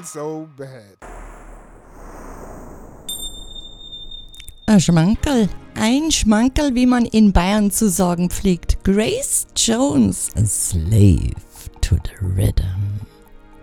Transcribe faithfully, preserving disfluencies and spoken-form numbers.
ain't so bad. Ein Schmankerl, ein Schmankerl, wie man in Bayern zu sagen pflegt. Grace Jones, a slave to the rhythm.